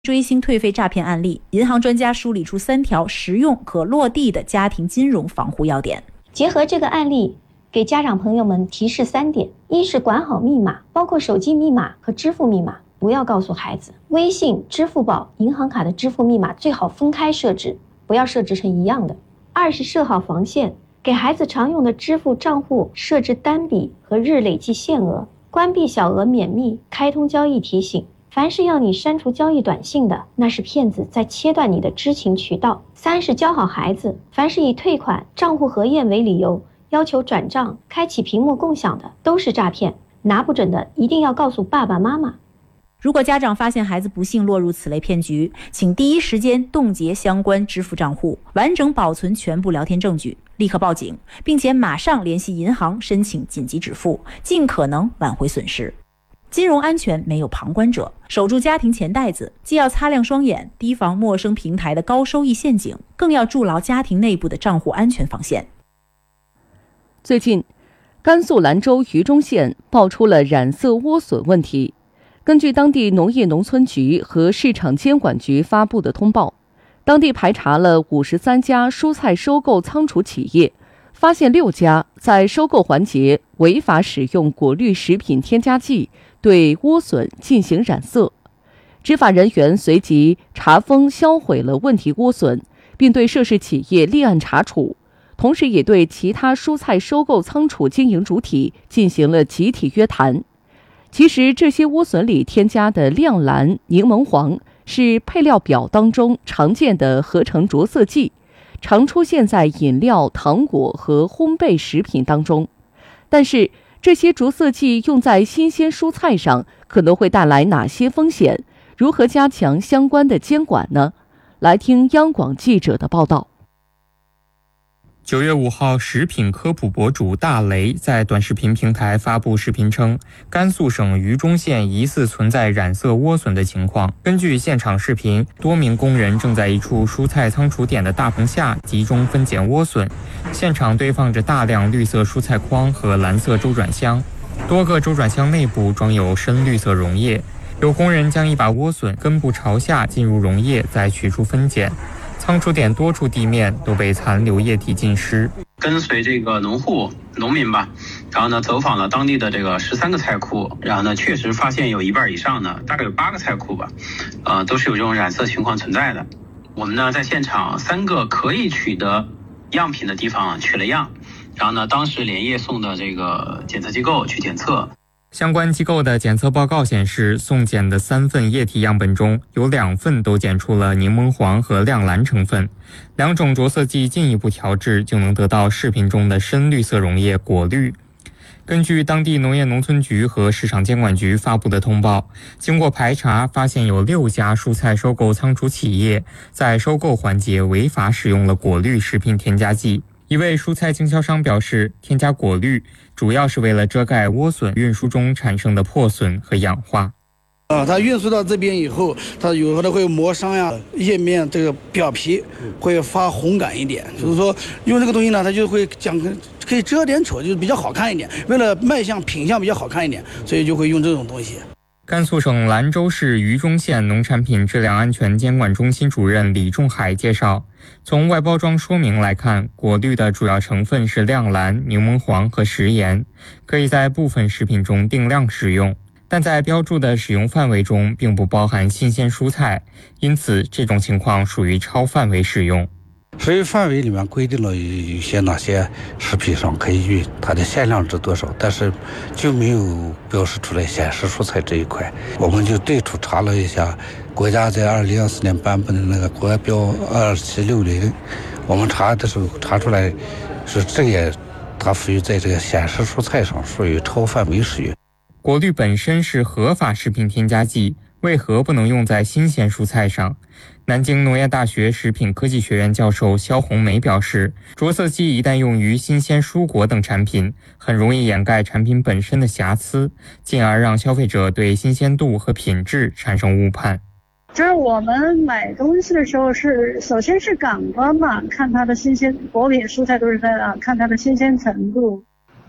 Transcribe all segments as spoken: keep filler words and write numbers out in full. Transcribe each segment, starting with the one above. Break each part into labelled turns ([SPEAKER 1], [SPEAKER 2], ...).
[SPEAKER 1] 追星退费诈骗案例，银行专家梳理出三条实用可落地的家庭金融防护要点。
[SPEAKER 2] 结合这个案例，给家长朋友们提示三点：一是管好密码，包括手机密码和支付密码，不要告诉孩子。微信、支付宝、银行卡的支付密码最好分开设置，不要设置成一样的。二是设好防线，给孩子常用的支付账户设置单笔和日累计限额，关闭小额免密、开通交易提醒。凡是要你删除交易短信的，那是骗子在切断你的知情渠道。三是教好孩子，凡是以退款、账户核验为理由要求转账、开启屏幕共享的，都是诈骗。拿不准的一定要告诉爸爸妈妈。
[SPEAKER 1] 如果家长发现孩子不幸落入此类骗局，请第一时间冻结相关支付账户，完整保存全部聊天证据，立刻报警，并且马上联系银行申请紧急止付，尽可能挽回损失。金融安全没有旁观者，守住家庭钱袋子，既要擦亮双眼，提防陌生平台的高收益陷阱，更要筑牢家庭内部的账户安全防线。
[SPEAKER 3] 最近，甘肃兰州榆中县爆出了染色莴笋问题。根据当地农业农村局和市场监管局发布的通报，当地排查了五十三家蔬菜收购仓储企业，发现六家在收购环节违法使用果绿食品添加剂对莴笋进行染色。执法人员随即查封销毁了问题莴笋，并对涉事企业立案查处，同时也对其他蔬菜收购仓储经营主体进行了集体约谈。其实这些莴笋里添加的亮蓝、柠檬黄是配料表当中常见的合成着色剂，常出现在饮料、糖果和烘焙食品当中。但是这些着色剂用在新鲜蔬菜上可能会带来哪些风险？如何加强相关的监管呢？来听央广记者的报道。
[SPEAKER 4] 九月五号，食品科普博主大雷在短视频平台发布视频称，甘肃省榆中县疑似存在染色莴笋的情况。根据现场视频，多名工人正在一处蔬菜仓储点的大棚下集中分拣莴笋，现场堆放着大量绿色蔬菜筐和蓝色周转箱，多个周转箱内部装有深绿色溶液。有工人将一把莴笋根部朝下进入溶液，再取出分拣。仓储点多处地面都被残留液体浸湿。
[SPEAKER 5] 跟随这个农户农民吧，然后呢走访了当地的这个十三个菜库，然后呢确实发现有一半以上呢，大概有八个菜库吧，呃都是有这种染色情况存在的。我们呢在现场三个可以取得样品的地方取了样，然后呢当时连夜送的这个检测机构去检测。
[SPEAKER 4] 相关机构的检测报告显示，送检的三份液体样本中有两份都检出了柠檬黄和亮蓝成分，两种着色剂进一步调制就能得到视频中的深绿色溶液果绿。根据当地农业农村局和市场监管局发布的通报，经过排查，发现有六家蔬菜收购仓储企业在收购环节违法使用了果绿食品添加剂。一位蔬菜经销商表示，添加果绿主要是为了遮盖莴笋运输中产生的破损和氧化。
[SPEAKER 6] 啊，它运输到这边以后，它有可能会磨伤呀，叶面这个表皮会发红感一点，就是说用这个东西呢，它就会讲可以遮点丑，就是比较好看一点。为了卖相品相比较好看一点，所以就会用这种东西。
[SPEAKER 4] 甘肃省兰州市榆中县农产品质量安全监管中心主任李仲海介绍，从外包装说明来看，果绿的主要成分是亮蓝、柠檬黄和食盐，可以在部分食品中定量使用，但在标注的使用范围中并不包含新鲜蔬菜，因此这种情况属于超范围使用。
[SPEAKER 7] 所以范围里面规定了有些哪些食品上可以用，它的限量值多少，但是就没有标示出来显示蔬菜这一块。我们就对处查了一下国家在二零二四年颁布的那个国标二七六零，我们查的时候查出来是这也它属于在这个显示蔬菜上属于超范围使用。
[SPEAKER 4] 果绿本身是合法食品添加剂，为何不能用在新鲜蔬菜上？南京农业大学食品科技学院教授肖红梅表示，着色剂一旦用于新鲜蔬果等产品，很容易掩盖产品本身的瑕疵，进而让消费者对新鲜度和品质产生误判。
[SPEAKER 8] 就是我们买东西的时候是首先是感官嘛，看它的新鲜，果品蔬菜都是在啊，看它的新鲜程度。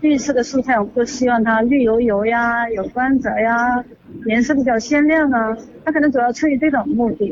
[SPEAKER 8] 绿色的蔬菜，我们都希望它绿油油呀，有光泽呀，颜色比较鲜亮啊，它可能主要出于这种目的。